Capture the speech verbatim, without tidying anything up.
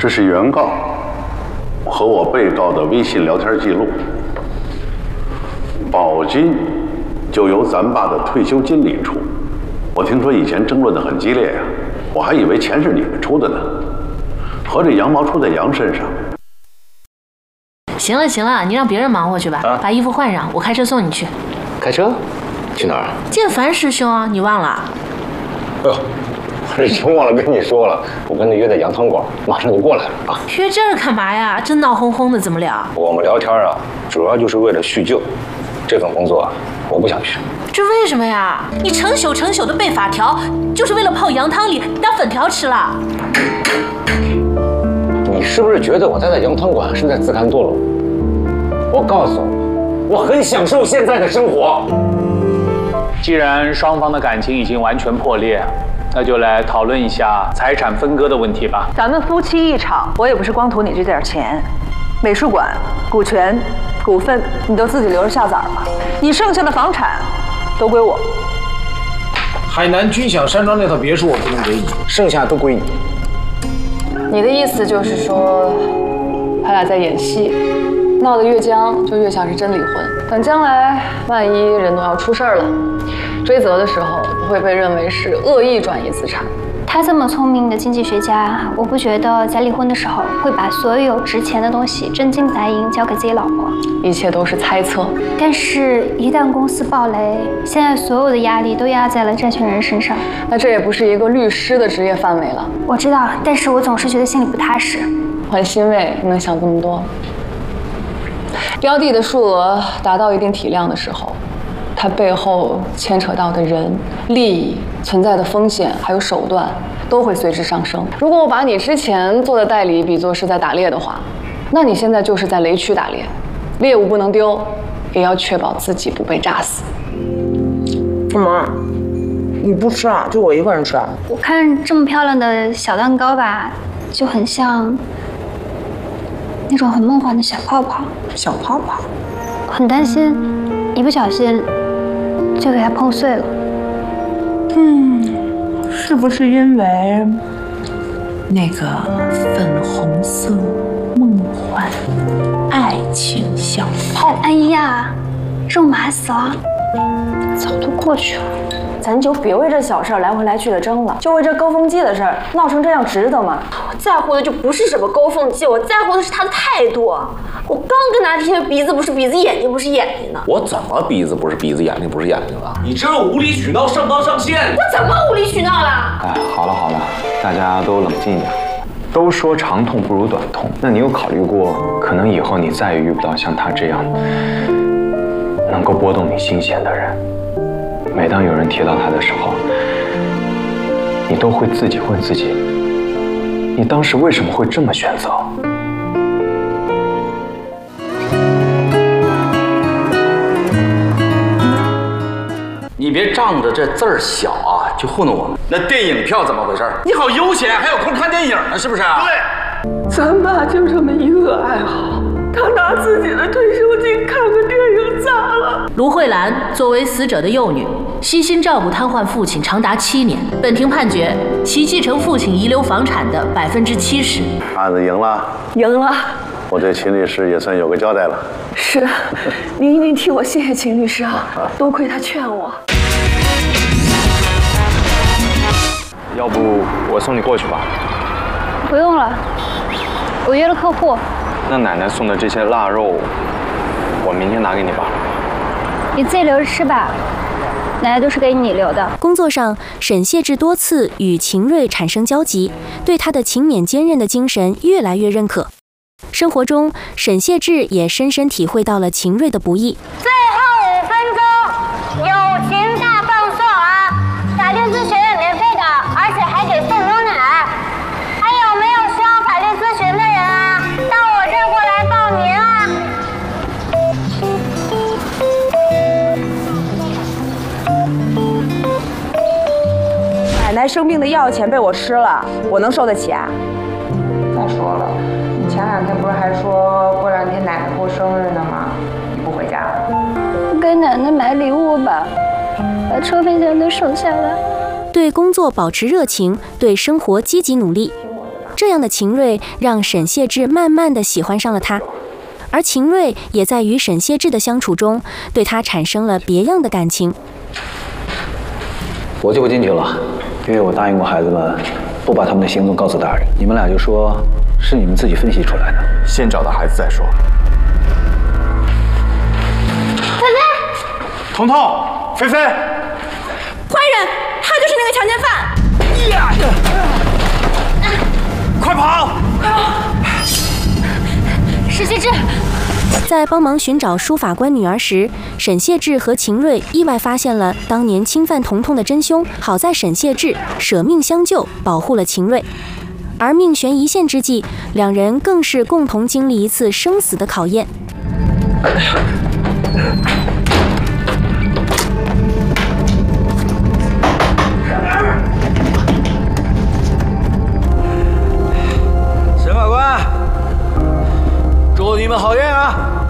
这是原告和我被告的微信聊天记录，保金就由咱爸的退休金里出。我听说以前争论的很激烈呀、啊，我还以为钱是你们出的呢，合着羊毛出在羊身上。 行了行了，你让别人忙活去吧，啊、把衣服换上，我开车送你去。 开车？去哪儿？ 见樊师兄啊，你忘了？ 哎呦，师兄忘了跟你说了，我跟他约在羊汤馆，马上就过来了啊。 约这儿干嘛呀？这闹哄哄的，怎么聊？ 我们聊天啊，主要就是为了叙旧。这份工作啊，我不想去。 这为什么呀？你成宿成宿的背法条，就是为了泡羊汤里当粉条吃了？ 你是不是觉得我待在羊汤馆是在自甘堕落？我告诉你，我很享受现在的生活。 既然双方的感情已经完全破裂，那就来讨论一下财产分割的问题吧。 咱们夫妻一场，我也不是光图你这点钱，美术馆、股权、股份你都自己留着下崽吧。你剩下的房产都归我。 海南君享山庄那套别墅我不能给你， 剩下都归你。 你的意思就是说，他俩在演戏，闹得越僵就越像是真离婚。等将来万一人都要出事儿了，追责的时候不会被认为是恶意转移资产。 他这么聪明的经济学家，我不觉得在离婚的时候会把所有值钱的东西真金白银交给自己老婆。 一切都是猜测。 但是，一旦公司爆雷，现在所有的压力都压在了债权人身上。 那这也不是一个律师的职业范围了。 我知道，但是我总是觉得心里不踏实。 我很欣慰你能想这么多。标的的数额达到一定体量的时候，它背后牵扯到的人、利益、存在的风险还有手段都会随之上升。如果我把你之前做的代理比作是在打猎的话，那你现在就是在雷区打猎，猎物不能丢，也要确保自己不被炸死。 干嘛？你不吃啊？就我一个人吃啊？ 我看这么漂亮的小蛋糕吧，就很像那种很梦幻的小泡泡。 小泡泡？ 很担心一不小心就给它碰碎了。 嗯，是不是因为那个粉红色梦幻爱情小泡泡？ 哎呀，肉麻死了，早都过去了。 咱就别为这小事来回来去的争了，就为这勾缝剂的事儿闹成这样，值得吗？ 我在乎的就不是什么勾缝剂，我在乎的是他的态度。我刚跟他贴鼻子不是鼻子，眼睛不是眼睛呢。 我怎么鼻子不是鼻子，眼睛不是眼睛了？ 你这无理取闹，上纲上线。 我怎么无理取闹了？ 哎，好了好了，大家都冷静一点。都说长痛不如短痛，那你有考虑过，可能以后你再也遇不到像他这样能够拨动你心弦的人？每当有人提到他的时候，你都会自己问自己，你当时为什么会这么选择？ 你别仗着这字儿小啊就糊弄我们。那电影票怎么回事？你好悠闲，还有空看电影呢，是不是啊？ 对，咱爸就这么一个爱好。他拿自己的退休金看个电影咋了？ 卢慧兰作为死者的幼女，悉心照顾瘫痪父亲长达七年。本庭判决其继承父亲遗留房产的百分之七十。 案子赢了， 赢了。 我对秦律师也算有个交代了。 是，您一定替我谢谢秦律师啊，多亏他劝我。 要不我送你过去吧？ 不用了，我约了客户。 那奶奶送的这些腊肉，我明天拿给你吧。 你自己留着吃吧，奶奶都是给你留的。 工作上，沈谢志多次与秦瑞产生交集，对他的勤勉坚韧的精神越来越认可。生活中，沈谢志也深深体会到了秦瑞的不易。 最后五分钟，友情大放送啊！法律咨询免费的，而且还给送牛奶。还有没有需要法律咨询的人啊？到我这儿过来报名啊！ 奶奶生病的药钱被我吃了，我能受得起啊？再说了，你前两天不是还说过两天奶奶过生日呢吗？你不回家了？ 给奶奶买礼物吧，把车费钱都省下来。 对工作保持热情，对生活积极努力。 这样的秦瑞让沈燮志慢慢的喜欢上了他，而秦瑞也在与沈燮志的相处中，对他产生了别样的感情。 我就不进去了，因为我答应过孩子们，不把他们的行踪告诉大人。你们俩就说是你们自己分析出来的， 先找到孩子再说。 菲菲， 彤彤，菲菲， 坏人，他就是那个强奸犯！ 呀！快跑！ 沈燮志。 在帮忙寻找书法官女儿时，沈燮志和秦瑞意外发现了当年侵犯彤彤的真凶。好在沈燮志舍命相救，保护了秦瑞。而命悬一线之际，两人更是共同经历一次生死的考验。 沈法官，祝你们好运啊！